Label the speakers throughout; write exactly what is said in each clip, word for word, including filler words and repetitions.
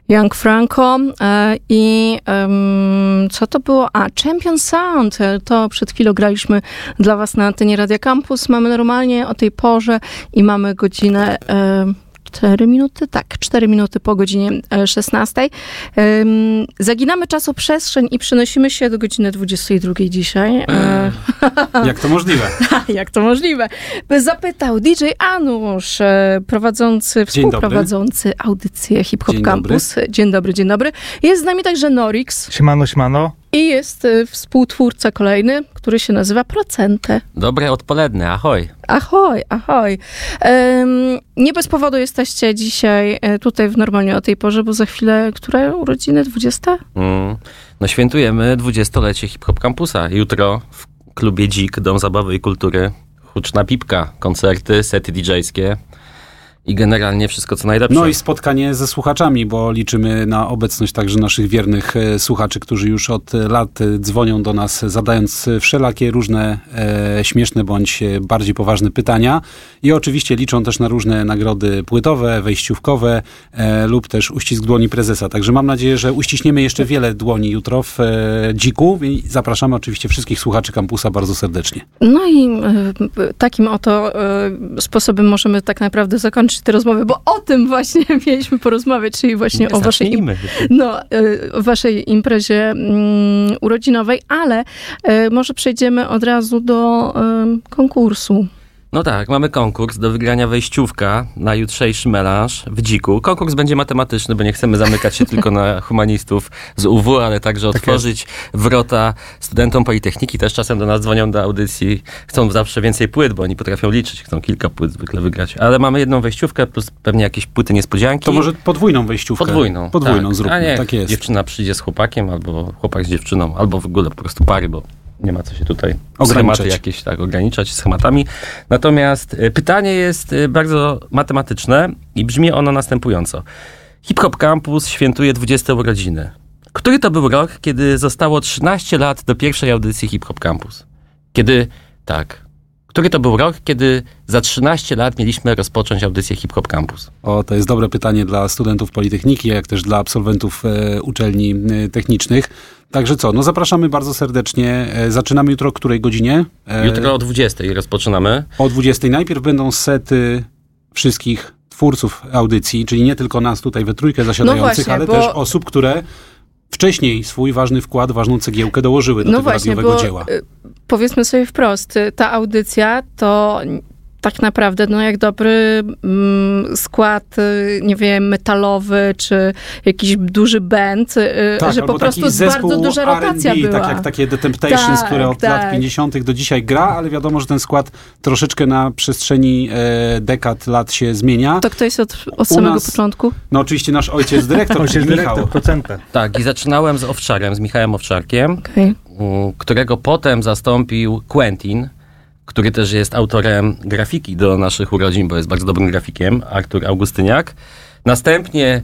Speaker 1: Young Franco e, i um, co to było? A, Champion Sound. To przed chwilą graliśmy dla was na antenie Radia Campus. Mamy normalnie o tej porze i mamy godzinę... E, Cztery minuty? Tak, cztery minuty po godzinie szesnastej. Um, zaginamy czasoprzestrzeń i przenosimy się do godziny dwudziestej drugiej dzisiaj.
Speaker 2: Eee, jak to możliwe?
Speaker 1: jak to możliwe? Zapytał D J Anusz, prowadzący, współprowadzący audycję Hip Hop
Speaker 2: Dzień
Speaker 1: Campus.
Speaker 2: Dobry.
Speaker 1: Dzień dobry, dzień dobry. Jest z nami także Norix.
Speaker 3: Siemano, siemano.
Speaker 1: I jest współtwórca kolejny, który się nazywa Procente.
Speaker 4: Dobre odpoledne, ahoj.
Speaker 1: Ahoj, ahoj. Um, nie bez powodu jesteście dzisiaj tutaj w normalnie o tej porze, bo za chwilę, które urodziny? dwudziesta?
Speaker 4: Mm, no świętujemy dwudziestolecie Hip Hop Campusa. Jutro w klubie Dzik, Dom Zabawy i Kultury, huczna pipka, koncerty, sety didżejskie i generalnie wszystko, co najlepsze.
Speaker 2: No i spotkanie ze słuchaczami, bo liczymy na obecność także naszych wiernych e, słuchaczy, którzy już od lat e, dzwonią do nas, zadając wszelakie różne e, śmieszne bądź bardziej poważne pytania. I oczywiście liczą też na różne nagrody płytowe, wejściówkowe e, lub też uścisk dłoni prezesa. Także mam nadzieję, że uściśniemy jeszcze wiele dłoni jutro w e, Dziku i zapraszamy oczywiście wszystkich słuchaczy kampusa bardzo serdecznie.
Speaker 1: No i e, takim oto e, sposobem możemy tak naprawdę zakończyć te rozmowy, bo o tym właśnie mieliśmy porozmawiać, czyli właśnie o waszej, im- no, o waszej imprezie um, urodzinowej, ale um, może przejdziemy od razu do um, konkursu.
Speaker 4: No tak, mamy konkurs do wygrania wejściówka na jutrzejszy melanż w Dziku. Konkurs będzie matematyczny, bo nie chcemy zamykać się tylko na humanistów z U W, ale także tak otworzyć jest. wrota studentom Politechniki. Też czasem do nas dzwonią do audycji. Chcą zawsze więcej płyt, bo oni potrafią liczyć. Chcą kilka płyt zwykle wygrać. Ale mamy jedną wejściówkę plus pewnie jakieś płyty niespodzianki.
Speaker 2: To może podwójną wejściówkę.
Speaker 4: Podwójną.
Speaker 2: Podwójną
Speaker 4: tak.
Speaker 2: zróbmy,
Speaker 4: A nie,
Speaker 2: tak jest.
Speaker 4: dziewczyna przyjdzie z chłopakiem, albo chłopak z dziewczyną, albo w ogóle po prostu pary, bo nie ma co się tutaj schematy jakieś tak ograniczać schematami. Natomiast y, pytanie jest y, bardzo matematyczne i brzmi ono następująco. Hip Hop Campus świętuje dwudzieste urodziny. Który to był rok, kiedy zostało trzynaście lat do pierwszej audycji Hip Hop Campus? Kiedy, tak, który to był rok, kiedy za trzynaście lat mieliśmy rozpocząć audycję Hip Hop Campus?
Speaker 2: O, to jest dobre pytanie dla studentów Politechniki, jak też dla absolwentów e, uczelni e, technicznych. Także co, no zapraszamy bardzo serdecznie. E, zaczynamy jutro o której godzinie? E,
Speaker 4: Jutro o dwudziestej rozpoczynamy.
Speaker 2: O dwudziestej. Najpierw będą sety wszystkich twórców audycji, czyli nie tylko nas tutaj we trójkę zasiadających, no właśnie, ale bo... też osób, które wcześniej swój ważny wkład, ważną cegiełkę dołożyły do
Speaker 1: no
Speaker 2: tego
Speaker 1: właśnie,
Speaker 2: radiowego
Speaker 1: bo,
Speaker 2: dzieła.
Speaker 1: Powiedzmy sobie wprost, ta audycja to tak naprawdę, no jak dobry mm, skład, nie wiem, metalowy, czy jakiś duży band,
Speaker 2: tak,
Speaker 1: że po prostu bardzo duża rotacja
Speaker 2: R and B,
Speaker 1: była.
Speaker 2: Tak jak takie The Temptations,
Speaker 1: tak,
Speaker 2: które od
Speaker 1: tak.
Speaker 2: lat pięćdziesiątych do dzisiaj gra, ale wiadomo, że ten skład troszeczkę na przestrzeni e, dekad, lat się zmienia.
Speaker 1: To kto jest od, od samego
Speaker 2: nas,
Speaker 1: początku?
Speaker 2: No oczywiście nasz ojciec dyrektor,
Speaker 3: ojciec
Speaker 2: Michał.
Speaker 3: dyrektor, Procente.
Speaker 4: Tak, i zaczynałem z Owczarem, z Michałem Owczarkiem,
Speaker 1: Okay.
Speaker 4: którego potem zastąpił Quentin, który też jest autorem grafiki do naszych urodzin, bo jest bardzo dobrym grafikiem, Artur Augustyniak. Następnie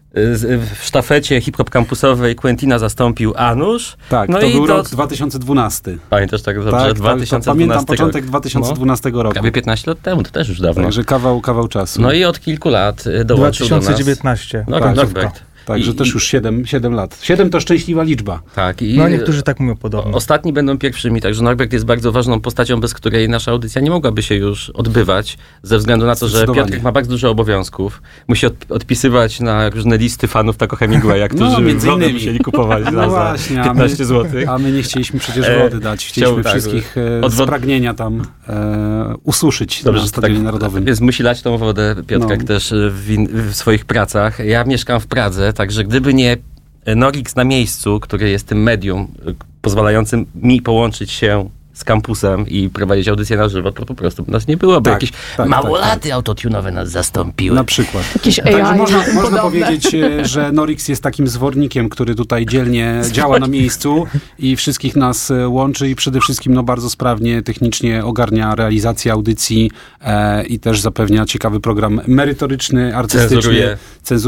Speaker 4: w sztafecie hip-hop kampusowej Quentina zastąpił Anusz.
Speaker 2: Tak,
Speaker 4: no
Speaker 2: to
Speaker 4: i
Speaker 2: był
Speaker 4: to...
Speaker 2: rok dwa tysiące dwunasty.
Speaker 4: Pamiętasz tak dobrze?
Speaker 2: Tak,
Speaker 4: dwa tysiące dwunasty
Speaker 2: pamiętam początek
Speaker 4: rok.
Speaker 2: dwa tysiące dwunastego
Speaker 4: No,
Speaker 2: roku.
Speaker 4: prawie piętnaście lat temu, to też już dawno.
Speaker 2: Także kawał, kawał czasu.
Speaker 4: No i od kilku lat dołączył
Speaker 3: dwa tysiące dziewiętnaście.
Speaker 4: do nas.
Speaker 2: Tak,
Speaker 4: No, Norbert.
Speaker 2: Także
Speaker 4: I,
Speaker 2: też już siedem lat. siedem to szczęśliwa liczba.
Speaker 4: Tak. I
Speaker 3: no niektórzy tak mówią podobnie.
Speaker 4: Ostatni będą pierwszymi, także Norbert jest bardzo ważną postacią, bez której nasza audycja nie mogłaby się już odbywać, ze względu na to, że Piotrek ma bardzo dużo obowiązków. Musi od, odpisywać na różne listy fanów Taco Hemingwaya, którzy
Speaker 2: no, między
Speaker 4: wodę
Speaker 2: innymi
Speaker 4: musieli kupować
Speaker 2: no
Speaker 4: za,
Speaker 2: właśnie,
Speaker 4: za piętnaście złotych.
Speaker 2: A my nie chcieliśmy przecież wody dać. Chcieliśmy Chciał, wszystkich tak, z pragnienia tam e, ususzyć Dobrze, na Stadionie tak, Narodowym.
Speaker 4: Więc musi lać tą wodę Piotrek no. też w, in, w swoich pracach. Ja mieszkam w Pradze, także gdyby nie Norix na miejscu, który jest tym medium pozwalającym mi połączyć się z kampusem i prowadzić audycję na żywo, to po prostu nas nie byłoby. Tak, jakieś tak, małolaty tak, tak. autotunowe nas zastąpiły.
Speaker 2: Na przykład.
Speaker 1: Jakieś A I.
Speaker 2: Także można, można powiedzieć, że Norix jest takim zwornikiem, który tutaj dzielnie Zwornik. działa na miejscu i wszystkich nas łączy i przede wszystkim no, bardzo sprawnie, technicznie ogarnia realizację audycji e, i też zapewnia ciekawy program merytoryczny, artystyczny.
Speaker 4: Cenzuruje.
Speaker 2: Cenzuruje